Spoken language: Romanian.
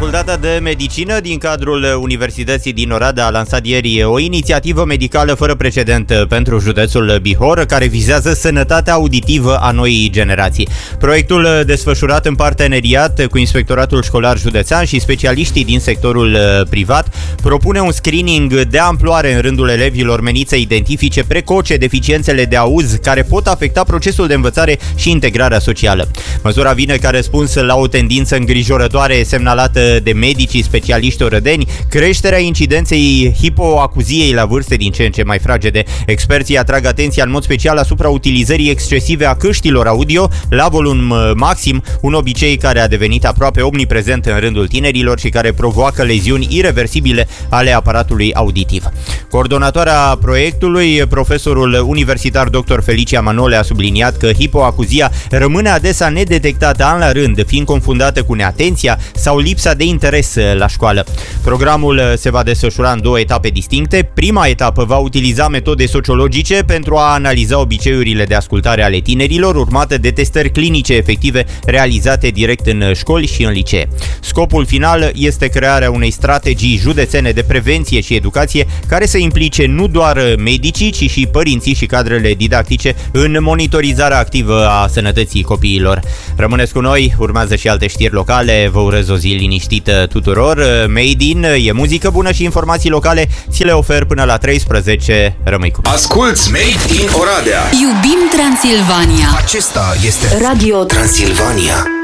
Facultatea de Medicină din cadrul Universității din Oradea a lansat ieri o inițiativă medicală fără precedent pentru județul Bihor, care vizează sănătatea auditivă a noii generații. Proiectul, desfășurat în parteneriat cu Inspectoratul Școlar Județean și specialiștii din sectorul privat, propune un screening de amploare în rândul elevilor menit să identifice precoce deficiențele de auz care pot afecta procesul de învățare și integrarea socială. Măsura vine ca răspuns la o tendință îngrijorătoare semnalată de medicii specialiști orădeni, creșterea incidenței hipoacuziei la vârste din ce în ce mai fragede. Experții atrag atenția în mod special asupra utilizării excesive a căștilor audio la volum maxim, un obicei care a devenit aproape omniprezent în rândul tinerilor și care provoacă leziuni ireversibile ale aparatului auditiv. Coordonatoarea proiectului, profesorul universitar dr. Felicia Manole, a subliniat că hipoacuzia rămâne adesea nedetectată an la rând, fiind confundată cu neatenția sau lipsa de interes la școală. Programul se va desfășura în două etape distincte. Prima etapă va utiliza metode sociologice pentru a analiza obiceiurile de ascultare ale tinerilor, urmată de testări clinice efective realizate direct în școli și în licee. Scopul final este crearea unei strategii județene de prevenție și educație care să implice nu doar medicii, ci și părinții și cadrele didactice în monitorizarea activă a sănătății copiilor. Rămâneți cu noi, urmează și alte știri locale. Vă urez o zi liniștită tuturor. Made in e muzică bună și informații locale, ți le ofer până la 13. Rămâi cu mine. Asculți Made in Oradea. Iubim Transilvania. Acesta este Radio Transilvania.